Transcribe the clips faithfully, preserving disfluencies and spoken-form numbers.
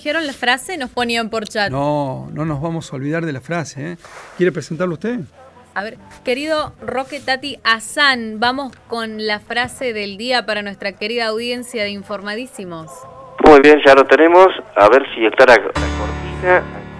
dijeron la frase, nos ponían por chat. No, no nos vamos a olvidar de la frase, ¿eh? ¿Quiere presentarlo usted? A ver, querido Roque Tati Hassan, vamos con la frase del día para nuestra querida audiencia de Informadísimos. Muy bien, ya lo tenemos. A ver si está la, la cortina.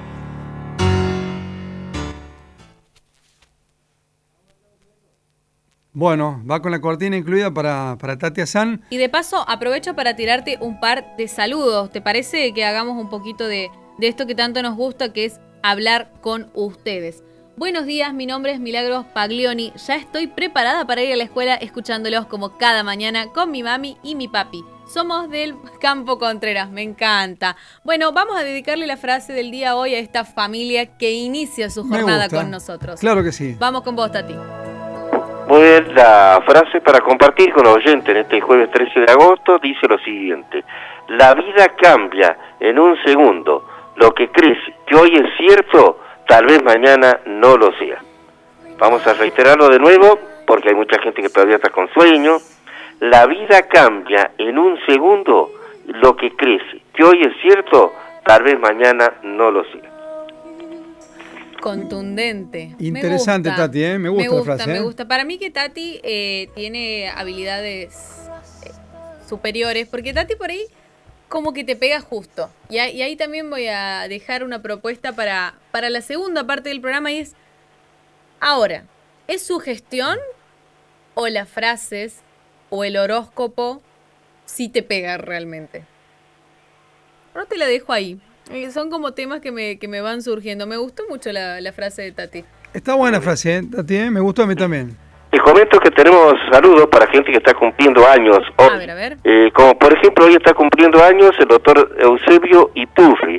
Bueno, va con la cortina incluida para, para Tati Hassan. Y de paso, aprovecho para tirarte un par de saludos. ¿Te parece que hagamos un poquito de, de esto que tanto nos gusta, que es hablar con ustedes? Buenos días, mi nombre es Milagros Paglioni. Ya estoy preparada para ir a la escuela escuchándolos como cada mañana con mi mami y mi papi. Somos del Campo Contreras, me encanta. Bueno, vamos a dedicarle la frase del día hoy a esta familia que inicia su jornada con nosotros. Claro que sí. Vamos con vos, Tati. Muy bien, la frase para compartir con los oyentes en este jueves trece de agosto dice lo siguiente: la vida cambia en un segundo. Lo que crees que hoy es cierto, tal vez mañana no lo sea. Vamos a reiterarlo de nuevo, porque hay mucha gente que todavía está con sueño. La vida cambia en un segundo. Lo que crees que hoy es cierto, tal vez mañana no lo sea. Contundente. Interesante, me gusta, Tati, ¿eh? Me gusta, me gusta la frase. Me ¿eh? gusta. Para mí que Tati eh, tiene habilidades eh, superiores, porque Tati por ahí como que te pega justo. Y, a, y ahí también voy a dejar una propuesta para, para la segunda parte del programa, y es, ahora, ¿es su gestión o las frases o el horóscopo sí te pega realmente? No te la dejo ahí. Son como temas que me, que me van surgiendo. Me gustó mucho la, la frase de Tati. Está buena frase, ¿eh, Tati? ¿eh? Me gustó a mí también. Les comento que tenemos saludos para gente que está cumpliendo años hoy. A ver, a ver. Eh, como por ejemplo, hoy está cumpliendo años el doctor Eusebio Iturri,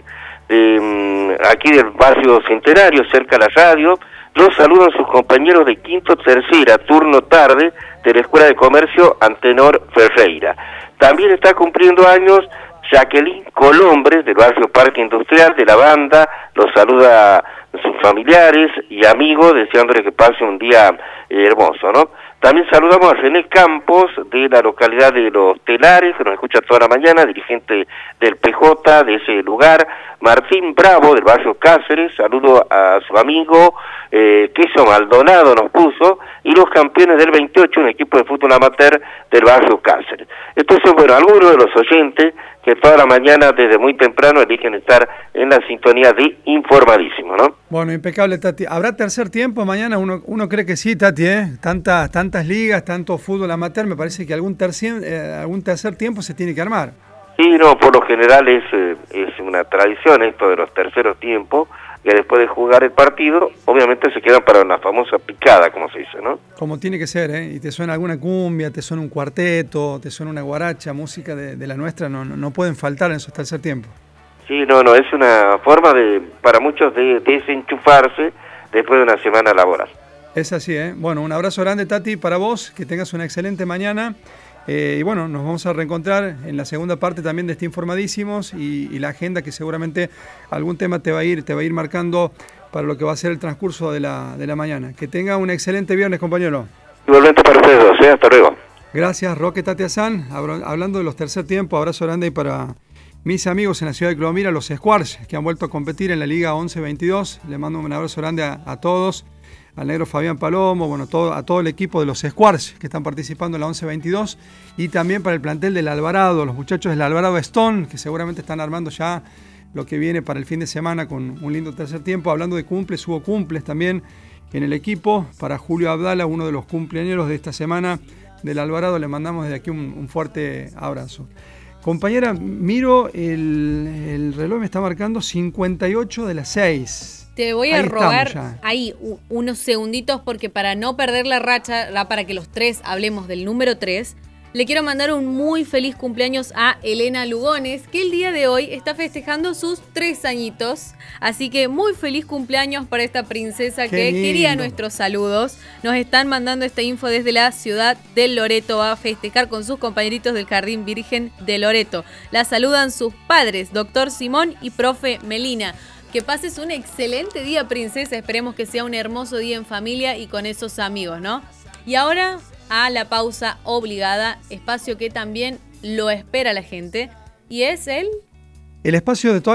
de, aquí del barrio Centenario, cerca de la radio. Los saludan sus compañeros de quinto, tercera, turno tarde, de la Escuela de Comercio Antenor Ferreira. También está cumpliendo años Jacqueline Colombres, del barrio Parque Industrial, de la banda. Los saluda sus familiares y amigos, deseándole que pase un día eh, hermoso, ¿no? También saludamos a René Campos, de la localidad de Los Telares, que nos escucha toda la mañana, dirigente del P J de ese lugar. Martín Bravo, del barrio Cáceres, saludo a su amigo, eh, Queso Maldonado nos puso, y los campeones del veintiocho, un equipo de fútbol amateur del barrio Cáceres. Entonces, bueno, algunos de los oyentes que toda la mañana, desde muy temprano, eligen estar en la sintonía de Informadísimo, ¿no? Bueno, impecable, Tati. ¿Habrá tercer tiempo mañana? Uno, uno cree que sí, Tati, ¿eh? Tantas, tantas ligas, tanto fútbol amateur, me parece que algún tercer, eh, algún tercer tiempo se tiene que armar. Sí, no, por lo general es, eh, es una tradición esto de los terceros tiempos, que después de jugar el partido, obviamente se quedan para una famosa picada, como se dice, ¿no? Como tiene que ser, ¿eh? Y te suena alguna cumbia, te suena un cuarteto, te suena una guaracha, música de, de la nuestra, no, no, no pueden faltar en esos tercer tiempos. Sí, no, no, es una forma de, para muchos, de desenchufarse después de una semana laboral. Es así, ¿eh? Bueno, un abrazo grande, Tati, para vos, que tengas una excelente mañana. Eh, y bueno, nos vamos a reencontrar en la segunda parte también de este Informadísimos y, y la agenda, que seguramente algún tema te va a ir, te va a ir marcando para lo que va a ser el transcurso de la, de la mañana. Que tenga un excelente viernes, compañero. Igualmente para ustedes dos, ¿eh? Hasta luego. Gracias, Roque Tati Hassan. Hablando de los tercer tiempos, abrazo grande para mis amigos en la ciudad de Clodomira, los Squares, que han vuelto a competir en la Liga once veintidós. Le mando un abrazo grande a, a todos. Al negro Fabián Palomo, bueno, todo, a todo el equipo de los Squares que están participando en la once veintidós, y también para el plantel del Alvarado, los muchachos del Alvarado Stone, que seguramente están armando ya lo que viene para el fin de semana con un lindo tercer tiempo. Hablando de cumples, hubo cumples también en el equipo. Para Julio Abdala, uno de los cumpleañeros de esta semana del Alvarado, le mandamos desde aquí un, un fuerte abrazo. Compañera, miro el, el reloj, me está marcando cincuenta y ocho de las seis. Te voy a ahí rogar ahí unos segunditos, porque para no perder la racha, para que los tres hablemos del número tres, le quiero mandar un muy feliz cumpleaños a Elena Lugones, que el día de hoy está festejando sus tres añitos. Así que muy feliz cumpleaños para esta princesa. Qué que lindo. Quería nuestros saludos. Nos están mandando esta info desde la ciudad de Loreto a festejar con sus compañeritos del Jardín Virgen de Loreto. La saludan sus padres, doctor Simón y profe Melina. Que pases un excelente día, princesa. Esperemos que sea un hermoso día en familia y con esos amigos, ¿no? Y ahora a la pausa obligada, espacio que también lo espera la gente, y es el... El espacio de toda